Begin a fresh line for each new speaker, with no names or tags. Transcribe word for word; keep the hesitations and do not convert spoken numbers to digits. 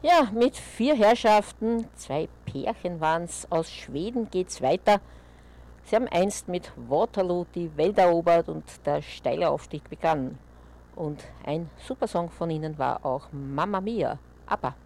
Ja, mit vier Herrschaften, zwei Pärchen waren es, aus Schweden geht's weiter. Sie haben einst mit Waterloo die Welt erobert und der steile Aufstieg begann. Und ein Supersong von ihnen war auch Mamma Mia, ABBA.